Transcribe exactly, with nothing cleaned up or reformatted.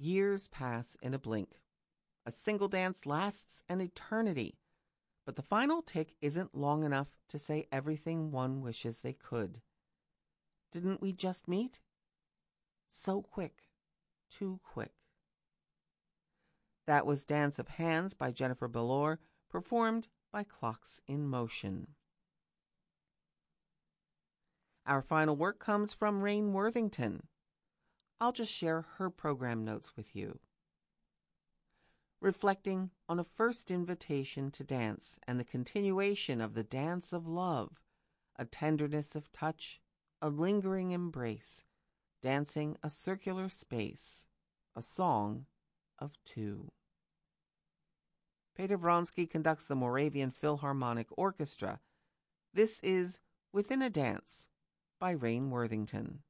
Years pass in a blink. A single dance lasts an eternity. But the final tick isn't long enough to say everything one wishes they could. Didn't we just meet? So quick, too quick. That was Dance of Hands by Jennifer Bellore, performed by Clocks in Motion. Our final work comes from Rain Worthington. I'll just share her program notes with you. Reflecting on a first invitation to dance and the continuation of the dance of love, a tenderness of touch, a lingering embrace, dancing a circular space, a song of two. Peter Vronsky conducts the Moravian Philharmonic Orchestra. This is Within a Dance by Rain Worthington.